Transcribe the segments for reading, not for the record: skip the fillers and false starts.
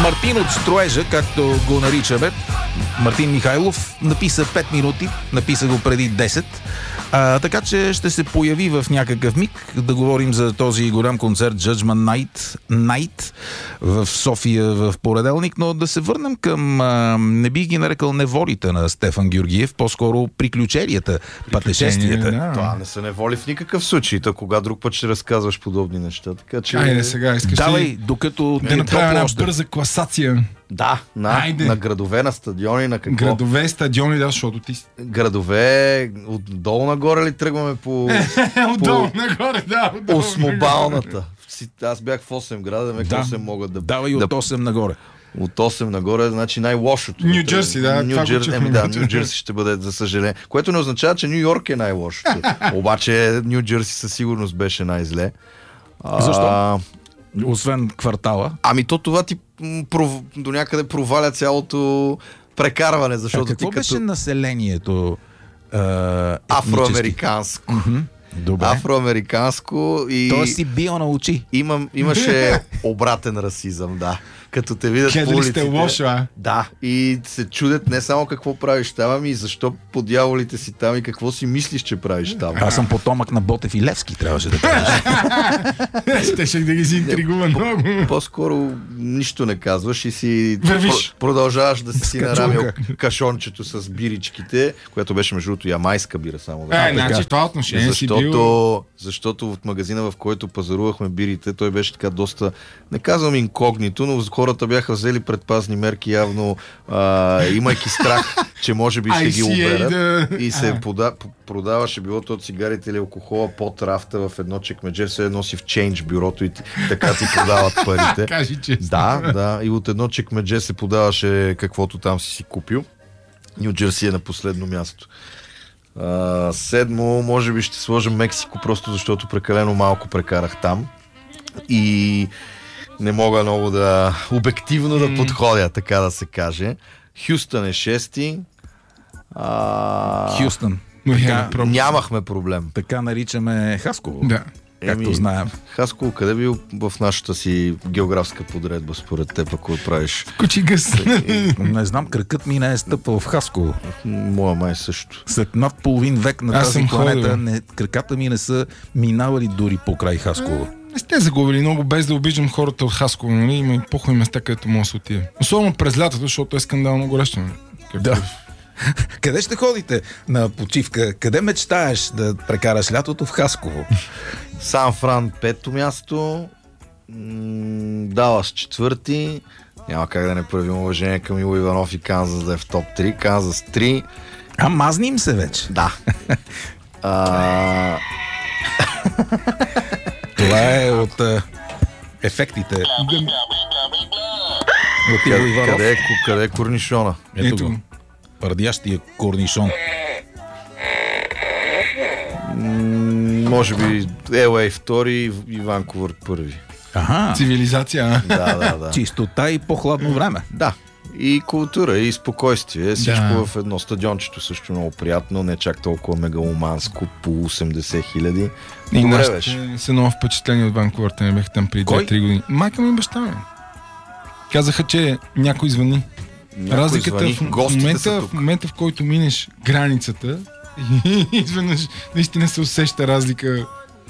Мартин от строежа, както го наричаме, Мартин Михайлов, написа 5 минути, написа го преди 10. Така че ще се появи в някакъв миг да говорим за този голям концерт Judgment Night в София в понеделник, но да се върнем към, не би ги нарекал неволите на Стефан Георгиев, по-скоро приключенията, пътешествията. Да. Това не са неволи в никакъв случай, кога друг път ще разказваш подобни неща. Така че... Айде сега, искаш давай, докато да направя една бърза класация. Да, на градове, на стадиони, на какво? Градове, стадиони, да, защото ти... Градове, отдолу нагоре ли тръгваме по... Отдолу нагоре, да. Осмобалната. Аз бях в 8 града, да ме 8 могат да... Давай от 8 нагоре. От 8 нагоре, значи най-лошото. Ню Джерси, да. Ню Джерси ще бъде, за съжаление. Което не означава, че Ню Йорк е най-лошото. Обаче Ню Джерси със сигурност беше най-зле. Защо? Освен квартала. Това ти до някъде проваля цялото прекарване, защото какво беше населението? Афроамериканско. Добре. Афроамериканско и... Тоест си бил на очи. Имаше обратен расизъм, да. Като те видят по улиците. Сте лошо, Да, и се чудят не само какво правиш там, ами и защо по дяволите си там и какво си мислиш, че правиш там. Аз съм потомък на Ботев и Левски, трябваше да кажеш. Щеше да ги си интригува много. По-скоро нищо не казваш и си продължаваш да си нарамил кашончето с биричките, която беше между другото ямайска бира само. Значи това отношение си бил... Защото в магазина, в който пазарувахме бирите, той беше така доста, не казвам инкогнито, но хората бяха взели предпазни мерки, явно имайки страх, че може би ще ги оберат. И се продаваше билото от цигарите или алкохола под рафта в едно чекмедже, все едно си в чейндж бюрото и така ти продават парите. Кажи честно. Да. И от едно чекмедже се подаваше каквото там си купил. Ню Джерси е на последно място. Седмо, може би ще сложим Мексико, просто защото прекалено малко прекарах там. И не мога много обективно да подходя, така да се каже. Хюстън е шести. Хюстън. Нямахме проблем. Така наричаме Хасково. Да. Както знаем. Хасково, къде бил в нашата си географска подредба, според теб, ако правиш? Кучигъс. Не знам, кракът ми не е стъпал в Хасково. Моя май също. След над половин век на тази планета краката ми не са минавали дори покрай Хасково. Не сте загубили много, без да обиждам хората от Хасково, нали? Има и по-хубави места, където може да се отиде. Особено през лятото, защото е скандално горещо. Да. Къде ще ходите на почивка? Къде мечтаеш да прекараш лятото? В Хасково. Сан Фран пето място, Далас четвърти, няма как да не проявим уважение към Иво Иванов и Канзас да е в топ 3, Канзас 3. Мазни им се вече. Да. Това е от ефектите. Къде е корнишона? Ето го. Пардящия корнишон. Може би LA втори и Ванкувър първи. Цивилизация. Да. Чистота и по-хладно време. Да. И култура, и спокойствие. Всичко в едно. Стадиончето също много приятно, не чак толкова мегаломанско, по 80 хиляди. И нашите са много впечатлени от Ванкувър. Те не бяха там преди 2-3 години. Майка ми и баща ми. Казаха, че някой звъни. Разликата в момента, в който минеш границата и изведнъж наистина се усеща разлика.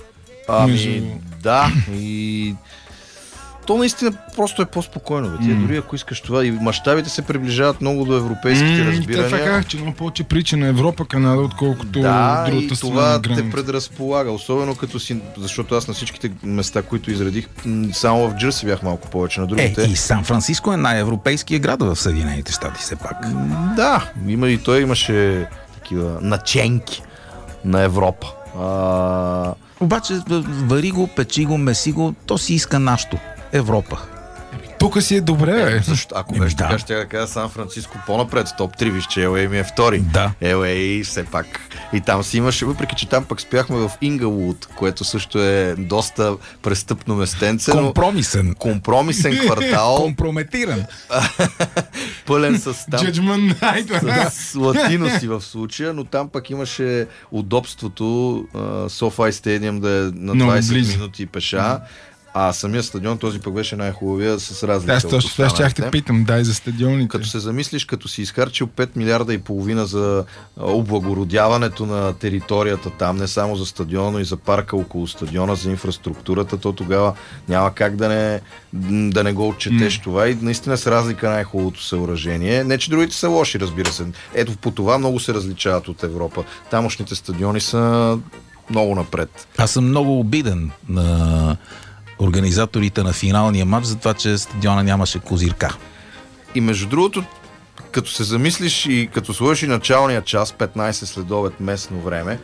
Да, и то наистина просто е по-спокойно. Дори ако искаш това, и мащабите се приближават много до европейските разбирания. Те казах, че много повече прилича на Европа, Канада, отколкото другата страна. Това те предразполага, особено като си, защото аз на всичките места, които изредих, само в Джерси бях малко повече, на другите. И Сан Франциско е най-европейския град в Съединените щати, все пак. Да, и той имаше такива наченки на Европа. Обаче вари го, печи го, меси го, то си иска нашето. Европа. Тук си е добре, Защо? Ако беше така, ще да кажа Сан Франциско по-напред в топ 3, виж, че LA ми е втори. Да. LA все пак. И там си имаше, въпреки че там пък спяхме в Ингалвуд, което също е доста престъпно местенце. Компромисен квартал. Компрометиран. Пълен с там. Judgment Night. С латиноси в случая, но там пък имаше удобството SoFi Stadium да е на 20 минути пеша. А самия стадион, този пък беше най-хубавия с разлика от останалите. Аз ще те питам, дай за стадионите. Като се замислиш, като си изхарчил 5 милиарда и половина за облагородяването на територията там, не само за стадиона, но и за парка около стадиона, за инфраструктурата, то тогава няма как да не го отчетеш това и наистина с разлика най-хубавото съоръжение. Не, че другите са лоши, разбира се. Ето по това много се различават от Европа. Тамошните стадиони са много напред. Аз съм много обиден на организаторите на финалния матч за това, че стадиона нямаше козирка. И между другото, като се замислиш и като сложиш и началния час, 15 следобед местно време,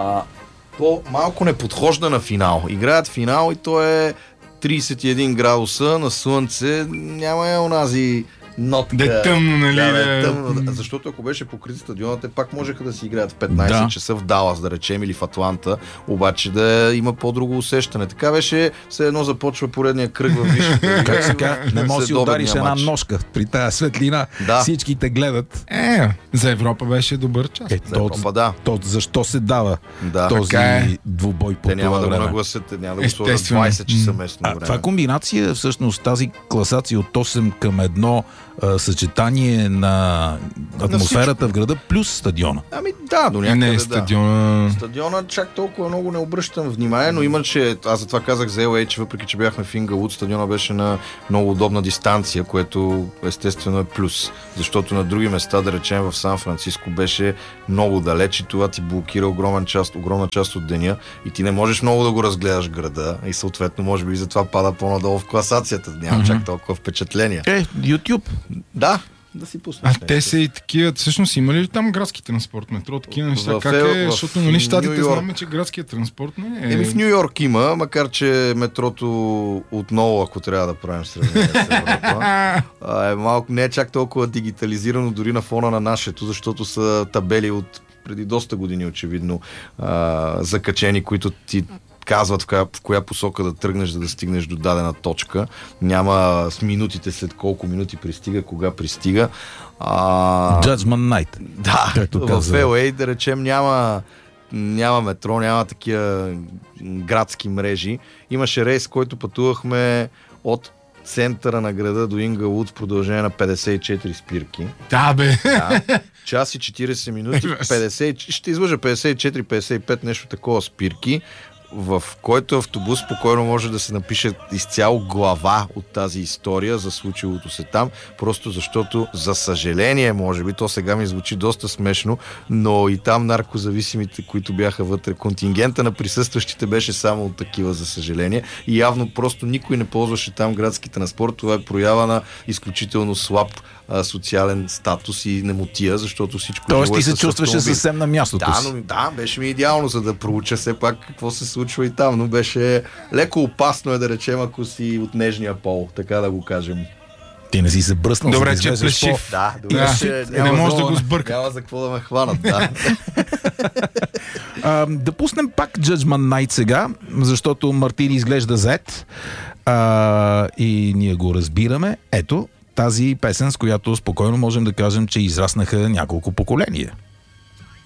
то малко не подхожда на финал. Играят финал и то е 31 градуса на слънце, няма онази нотка. Да е тъмно, нали? Да, тъмно. Защото ако беше покрит стадионът, те пак можеха да си играят в 15 часа в Далас, да речем, или в Атланта, обаче да има по-друго усещане. Така беше, все едно започва поредния кръг в висшата. Как сега не можеш да си удариш една ножка при тази светлина. Да. Всички те гледат. За Европа беше добър час. За Европа, да. То защо се дава този двубой по това време? Те няма да го нагласят, няма да го сложат 20 часа местно време. Това комбинация, всъщност тази класация от 8 към 1 съчетание на атмосферата в града плюс стадиона. Ами да, до някъде не, стадиона... Стадиона чак толкова много не обръщам внимание, но имаше, аз затова казах за LA, въпреки че бяхме в Ингалвуд, стадиона беше на много удобна дистанция, което естествено е плюс. Защото на други места, да речем в Сан Франциско, беше много далеч и това ти блокира огромна част от деня и ти не можеш много да го разгледаш града и съответно може би затова пада по-надолу в класацията. Няма чак толкова впечатления. YouTube. Да си пуснеш. Те са и такива, всъщност има ли там градски транспорт, метро, такива неща? Защото нали щатите знаме, че градският транспорт не е... В Ню Йорк има, макар че метрото отново, ако трябва да правим сравнение с Европа, малко не е чак толкова дигитализирано дори на фона на нашето, защото са табели от преди доста години очевидно закачени, които ти казват в коя посока да тръгнеш, за да стигнеш до дадена точка. Няма с минутите след колко минути пристига, кога пристига. Judgment Night. Да, в LA, да речем, няма метро, няма такива градски мрежи. Имаше рейс, който пътувахме от центъра на града до Ингалвуд в продължение на 54 спирки. Да, бе! Да. Час и 40 минути, 50, ще излъжа 54-55, нещо такова спирки, в който автобус спокойно може да се напише изцяло глава от тази история за случилото се там, просто защото, за съжаление, може би, то сега ми звучи доста смешно, но и там наркозависимите, които бяха вътре, контингента на присъстващите беше само от такива, за съжаление, и явно просто никой не ползваше там градски транспорт. Това е проява на изключително слаб социален статус и немотия, защото всичко... Тоест ти се чувстваше съвсем на мястото си. Да, беше ми идеално, за да проуча все пак какво се случва и там, но беше леко опасно да речем, ако си от нежния пол, така да го кажем. Ти не си се бръснал. Добре, че плешив. Да, добре, не може да го сбърка. Няма за какво да ме хванат, да. Да пуснем пак Judgment Night сега, защото Мартин изглежда зет и ние го разбираме. Ето тази песен, с която спокойно можем да кажем, че израснаха няколко поколения.